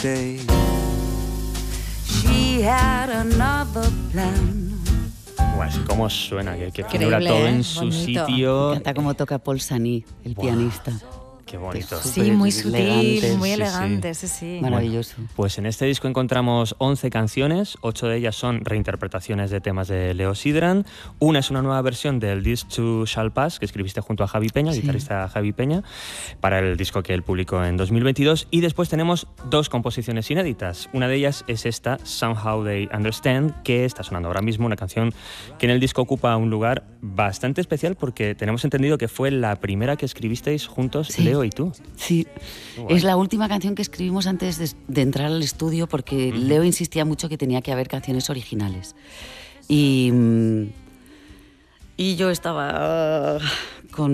day. She had another plan. Pues cómo suena, que figura todo en su bonito. sitio. Me encanta cómo toca Paul Sani, el pianista. Qué bonito. Sí, muy sutil, elegantes. muy Sí, sí. elegante, sí. Maravilloso. Pues en este disco encontramos 11 canciones, 8 de ellas son reinterpretaciones de temas de Leo Sidran, una es una nueva versión del This Too Shall Pass, que escribiste junto a Javi Peña, guitarrista Javi Peña, para el disco que él publicó en 2022, y después tenemos 2 composiciones inéditas. Una de ellas es esta, Somehow They Understand, que está sonando ahora mismo, una canción que en el disco ocupa un lugar bastante especial porque tenemos entendido que fue la primera que escribisteis juntos, Sí. Leo y tú. Sí, Guay. es la última canción que escribimos antes de entrar al estudio porque Leo insistía mucho que tenía que haber canciones originales. Y yo estaba con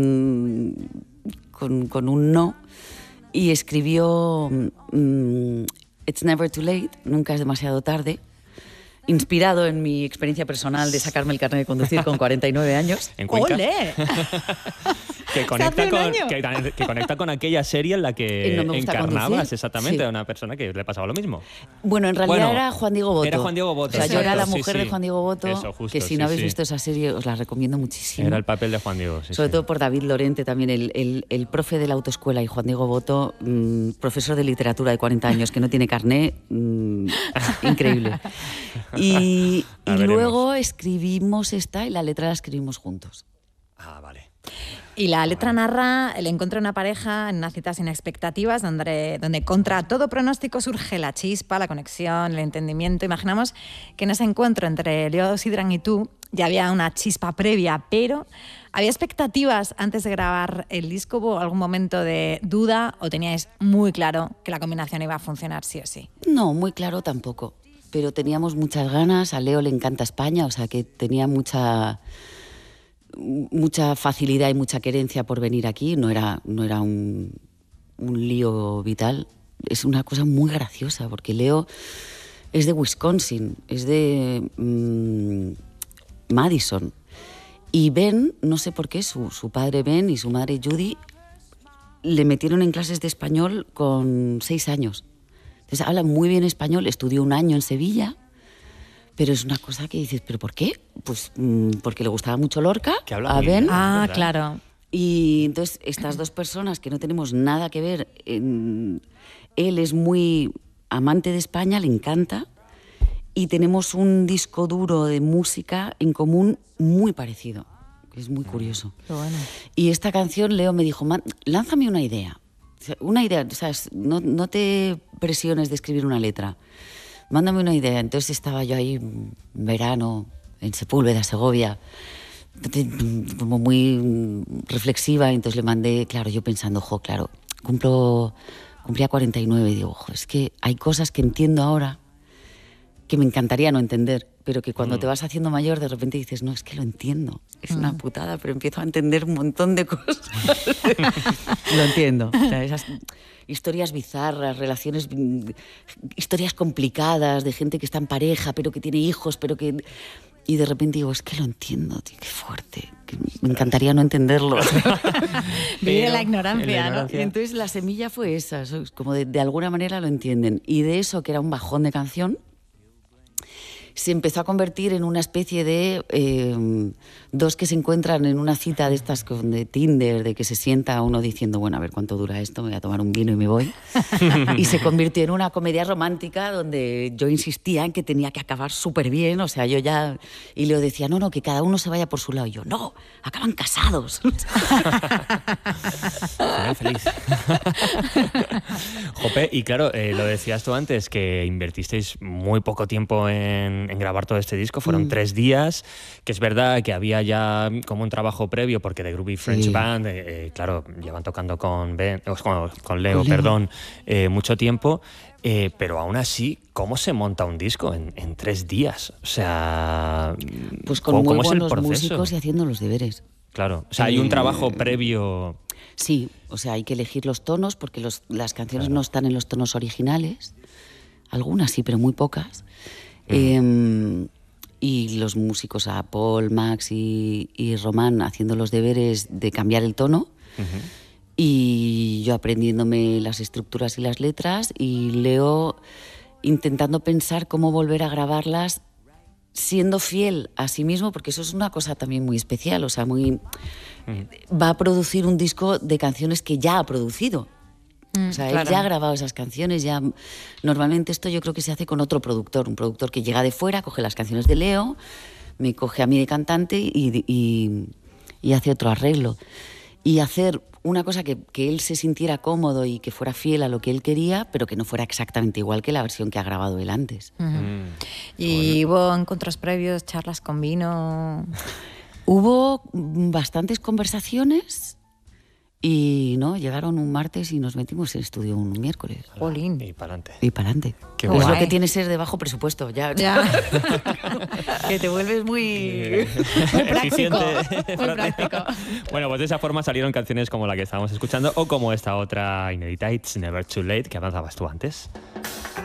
un no y escribió It's Never Too Late, nunca es demasiado tarde, inspirado en mi experiencia personal de sacarme el carnet de conducir con 49 años. En Cuenca. ¡Ole! Que conecta, Hace un año. que conecta con aquella serie en la que No me gusta encarnabas conducir. exactamente Sí. a una persona que le pasaba lo mismo. Bueno, en realidad Bueno, era Juan Diego Boto. era Juan Diego Boto, O sea, yo era la exacto, sí, mujer sí. de Juan Diego Boto, Eso, justo, que si sí, no habéis sí. visto esa serie os la recomiendo muchísimo. Era el papel de Juan Diego, sí, Sobre sí. todo por David Lorente también, el profe de la autoescuela, y Juan Diego Boto, profesor de literatura de 40 años, que no tiene carné, increíble. Y La veremos. luego escribimos esta y la letra la escribimos juntos. Ah, vale. Y la letra narra el encuentro de una pareja en una cita sin expectativas, donde contra todo pronóstico surge la chispa, la conexión, el entendimiento. Imaginamos que en ese encuentro entre Leo Sidran y tú ya había una chispa previa, pero ¿había expectativas antes de grabar el disco? ¿Hubo algún momento de duda o teníais muy claro que la combinación iba a funcionar sí o sí? No, muy claro tampoco, pero teníamos muchas ganas, a Leo le encanta España, o sea que tenía mucha facilidad y mucha querencia por venir aquí, no era un lío vital. Es una cosa muy graciosa, porque Leo es de Wisconsin, es de Madison, y Ben, no sé por qué, su padre Ben y su madre Judy le metieron en clases de español con 6 años. Entonces habla muy bien español, estudió 1 año en Sevilla, pero es una cosa que dices, ¿pero por qué? Pues porque le gustaba mucho Lorca, Que habla a muy Ben. bien. Ah, ¿verdad? claro. Y entonces estas dos personas que no tenemos nada que ver, él es muy amante de España, le encanta, y tenemos un disco duro de música en común muy parecido, que es muy curioso. Qué bueno. Y esta canción, Leo me dijo, lánzame una idea. O sea, una idea, ¿sabes? No te presiones de escribir una letra. Mándame una idea. Entonces estaba yo ahí en verano, en Sepúlveda, Segovia, como muy reflexiva. Entonces le mandé, claro, yo pensando, claro, cumplía 49 y digo, es que hay cosas que entiendo ahora que me encantaría no entender, pero que cuando te vas haciendo mayor de repente dices, no, es que lo entiendo, es una putada, pero empiezo a entender un montón de cosas. Lo entiendo. O sea, esas historias bizarras, relaciones, historias complicadas de gente que está en pareja, pero que tiene hijos, pero que... Y de repente digo, es que lo entiendo, tío, qué fuerte, que me encantaría no entenderlo. Vive la en ignorancia, la ¿no? ignorancia. Y entonces la semilla fue esa, como de alguna manera lo entienden. Y de eso, que era un bajón de canción, se empezó a convertir en una especie de dos que se encuentran en una cita de estas de Tinder, de que se sienta uno diciendo, bueno, a ver cuánto dura esto, me voy a tomar un vino y me voy. Y se convirtió en una comedia romántica donde yo insistía en que tenía que acabar súper bien, o sea, yo ya... Y Leo decía, no, que cada uno se vaya por su lado. Y yo, no, acaban casados. Final feliz. Jope, y claro, lo decías tú antes, que invertisteis muy poco tiempo en grabar todo este disco, fueron 3 días, que es verdad que había ya como un trabajo previo, porque The Groovy French Sí. Band, claro, llevan tocando con Leo, Leo. perdón, mucho tiempo, pero aún así, ¿cómo se monta un disco en 3 días? O sea, Pues con muy ¿cómo es el buenos proceso? músicos y haciendo los deberes. Claro, o sea, hay un trabajo previo. Sí, o sea, hay que elegir los tonos porque las canciones no están en los tonos originales. Algunas sí, pero muy pocas. Y los músicos, a Paul, Max y Román, haciendo los deberes de cambiar el tono. y yo aprendiéndome las estructuras y las letras, y Leo intentando pensar cómo volver a grabarlas siendo fiel a sí mismo, porque eso es una cosa también muy especial, o sea, va a producir un disco de canciones que ya ha producido. O sea, claro. él ya ha grabado esas canciones, ya. Normalmente esto yo creo que se hace con otro productor, un productor que llega de fuera, coge las canciones de Leo, me coge a mí de cantante y hace otro arreglo. Y hacer una cosa que él se sintiera cómodo y que fuera fiel a lo que él quería, pero que no fuera exactamente igual que la versión que ha grabado él antes. ¿Y hubo encuentros previos, charlas con vino? Hubo bastantes conversaciones. Y no, llegaron un martes y nos metimos en estudio un miércoles. Jolín. Y para adelante. Y para adelante. Qué Es guay. lo que tiene ser de bajo presupuesto. Ya. Que te vuelves muy práctico. Eficiente. Muy práctico. Bueno, pues de esa forma salieron canciones como la que estábamos escuchando o como esta otra inédita, It's Never Too Late, que avanzabas tú antes.